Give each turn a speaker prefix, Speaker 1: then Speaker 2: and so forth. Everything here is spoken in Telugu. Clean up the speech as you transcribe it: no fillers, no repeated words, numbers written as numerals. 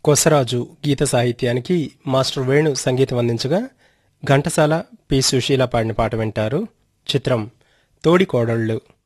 Speaker 1: కొసరాజు గీత సాహిత్యానికి మాస్టర్ వేణు సంగీతం అందించగా ఘంటసాల పి. సుశీల పాడిన పాట వింటారు. చిత్రం తోడికోడళ్ళు.